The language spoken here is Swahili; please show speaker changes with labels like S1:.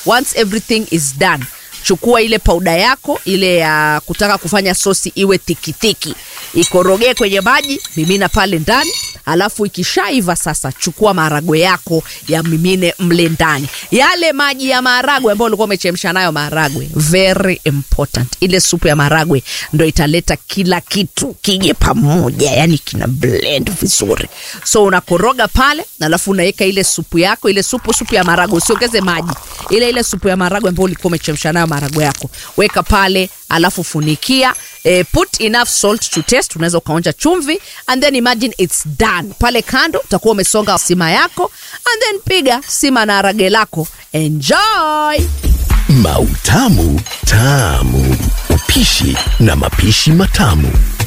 S1: Once everything is done, chukua ile powder yako ile ya kutaka kufanya sosi iwe tikitiki, ikorogee kwenye maji, mimina pale ndani. Alafu ikishaiva sasa, chukua maharagwe yako ya mimine mle ndani. Yale maji ya maharagwe ambayo ulikuwa umechemsha nayo maharagwe, very important. Ile supu ya maharagwe ndio italeta kila kitu kije pamoja, yani kina blend vizuri. So unakoroga pale, alafu unaweka ile supu yako, ile supu ya maharagwe, usiongeze maji. Ile supu ya maharagwe ambayo ulikuwa umechemsha nayo maharagwe yako, weka pale, alafu funikia. Put enough salt to taste, unaweza kaonja chumvi, and then imagine it's done. Pale kando utakuwa umesonga sima yako, and then piga sima na harage lako. Enjoy!
S2: Mautamu Tamu. Upishi na mapishi matamu.